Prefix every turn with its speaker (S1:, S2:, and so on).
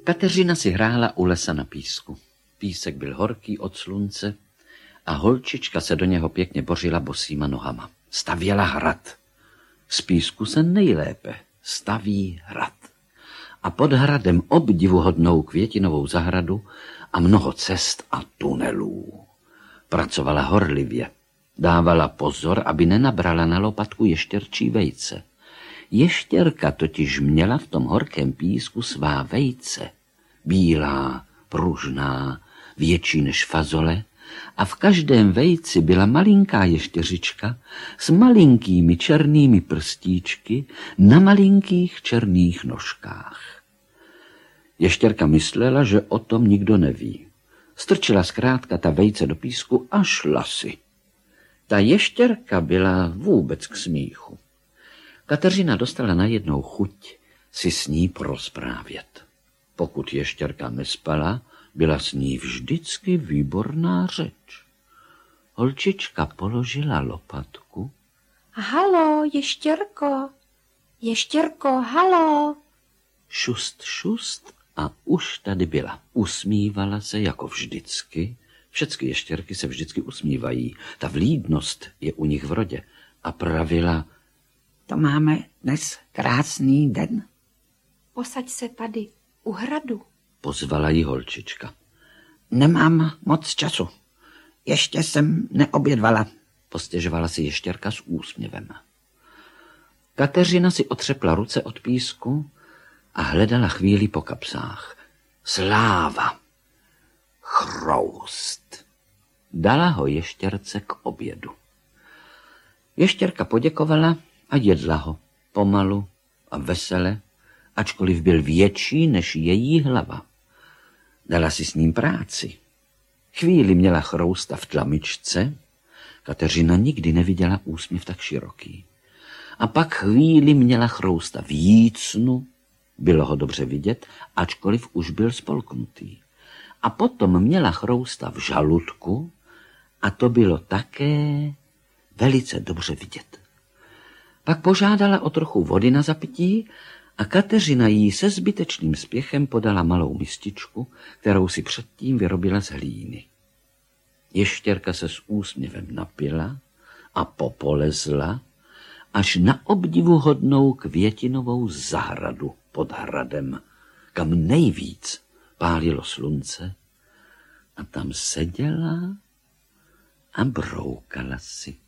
S1: Kateřina si hrála u lesa na písku. Písek byl horký od slunce a holčička se do něho pěkně bořila bosýma nohama. Stavěla hrad. Z písku se nejlépe staví hrad. A pod hradem obdivuhodnou květinovou zahradu a mnoho cest a tunelů. Pracovala horlivě. Dávala pozor, aby nenabrala na lopatku ještěrčí vejce. Ještěrka totiž měla v tom horkém písku svá vejce. Bílá, pružná, větší než fazole, a v každém vejci byla malinká ještěřička s malinkými černými prstíčky na malinkých černých nožkách. Ještěrka myslela, že o tom nikdo neví. Strčila zkrátka ta vejce do písku a šla si. Ta ještěrka byla vůbec k smíchu. Kateřina dostala najednou chuť si s ní porozprávět. Pokud ještěrka nespala, byla s ní vždycky výborná řeč. Holčička položila lopatku.
S2: Halo, ještěrko, ještěrko, halo.
S1: Šust, šust a už tady byla. Usmívala se jako vždycky. Všechny ještěrky se vždycky usmívají. Ta vlídnost je u nich v rodě. A pravila:
S3: To máme dnes krásný den.
S2: Posaď se tady, u hradu.
S1: Pozvala jí holčička.
S3: Nemám moc času. Ještě jsem neobědvala.
S1: Postěžovala si ještěrka s úsměvem. Kateřina si otřepla ruce od písku a hledala chvíli po kapsách. Sláva! Chroust! Dala ho ještěrce k obědu. Ještěrka poděkovala a jedla ho pomalu a vesele, ačkoliv byl větší než její hlava. Dala si s ním práci. Chvíli měla chrousta v tlamičce. Kateřina nikdy neviděla úsměv tak široký. A pak chvíli měla chrousta v jícnu. Bylo ho dobře vidět, ačkoliv už byl spolknutý. A potom měla chrousta v žaludku a to bylo také velice dobře vidět. Pak požádala o trochu vody na zapití a Kateřina jí se zbytečným spěchem podala malou mističku, kterou si předtím vyrobila z hlíny. Ještěrka se s úsměvem napila a popolezla až na obdivuhodnou květinovou zahradu pod hradem, kam nejvíc pálilo slunce, a tam seděla a broukala si.